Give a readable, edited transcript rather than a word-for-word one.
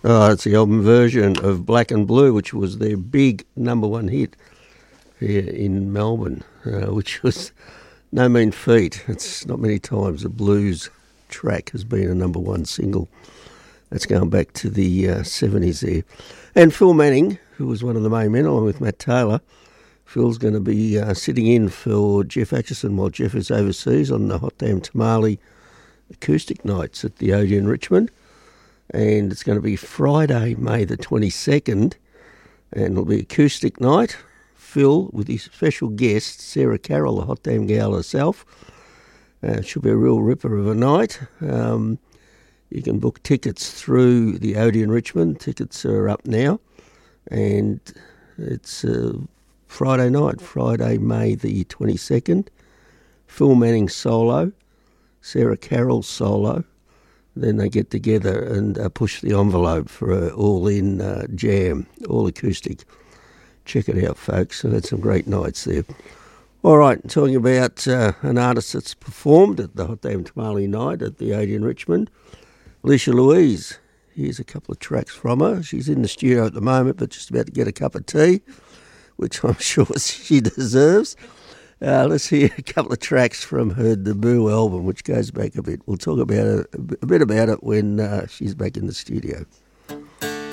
Oh, it's the album version of Black and Blue, which was their big number one hit here in Melbourne, which was no mean feat. It's not many times a blues track has been a number one single. That's going back to the 70s there. And Phil Manning, who was one of the main men, along with Matt Taylor. Phil's going to be sitting in for Jeff Atchison while Jeff is overseas on the Hot Damn Tamale acoustic nights at the Odeon Richmond. And it's going to be Friday, May the 22nd, and it'll be acoustic night. Phil with his special guest, Sarah Carroll, the Hot Damn Gal herself. It should be a real ripper of a night. You can book tickets through the Odeon Richmond. Tickets are up now. And it's Friday night, Friday, May the 22nd. Phil Manning solo, Sarah Carroll solo. Then they get together and push the envelope for an all-in jam, all acoustic. Check it out, folks. I've had some great nights there. All right, talking about an artist that's performed at the Hot Damn Tamale night at the Odeon Richmond, Alicia Louise. Here's a couple of tracks from her. She's in the studio at the moment, but just about to get a cup of tea, which I'm sure she deserves. Let's hear a couple of tracks from her debut album, which goes back a bit. We'll talk about a bit about it when she's back in the studio.